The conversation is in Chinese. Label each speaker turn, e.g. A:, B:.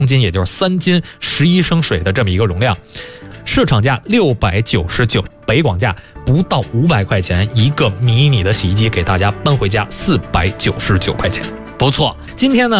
A: 斤，也就是3斤11升水的这么一个容量。市场价699，北广价不到500块钱一个迷你的洗衣机，给大家搬回家499块钱。
B: 不错。
A: 今天呢